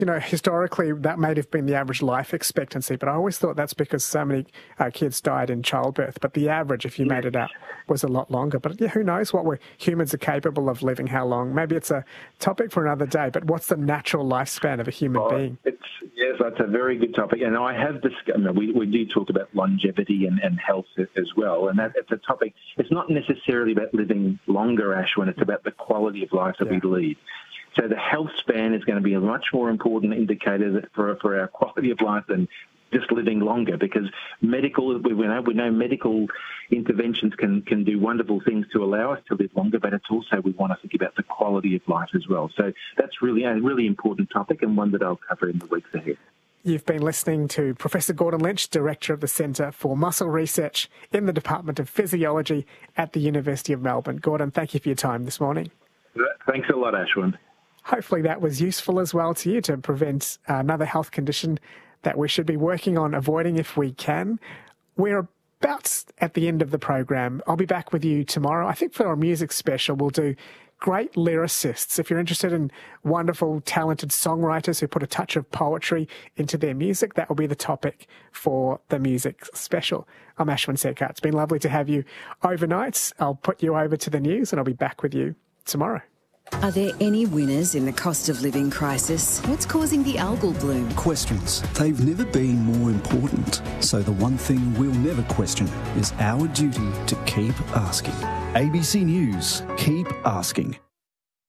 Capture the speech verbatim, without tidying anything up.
you know, historically that may have been the average life expectancy, but I always thought that's because so many uh, kids died in childbirth. But the average, if you made it up, was a lot longer. But yeah, who knows what we're, humans are capable of living, how long. Maybe it's a topic for another day, but what's the natural lifespan of a human oh, being? It's, yes, that's a very good topic. And I have discussed, we, we do talk about longevity and, and health as well. And that it's a topic, it's not necessarily about living longer, Ashwin, it's about the quality of life that yeah. we lead. So the health span is going to be a much more important indicator for, for our quality of life than just living longer, because medical, we know, we know medical interventions can, can do wonderful things to allow us to live longer, but it's also we want to think about the quality of life as well. So that's really a really important topic and one that I'll cover in the weeks ahead. You've been listening to Professor Gordon Lynch, Director of the Centre for Muscle Research in the Department of Physiology at the University of Melbourne. Gordon, thank you for your time this morning. Thanks a lot, Ashwin. Hopefully that was useful as well to you to prevent another health condition that we should be working on avoiding if we can. We're about at the end of the program. I'll be back with you tomorrow. I think for our music special, we'll do great lyricists. If you're interested in wonderful, talented songwriters who put a touch of poetry into their music, that will be the topic for the music special. I'm Ashwin Sekhar. It's been lovely to have you overnight. I'll put you over to the news and I'll be back with you tomorrow. Are there any winners in the cost of living crisis? What's causing the algal bloom? Questions. They've never been more important. So the one thing we'll never question is our duty to keep asking. A B C News. Keep asking.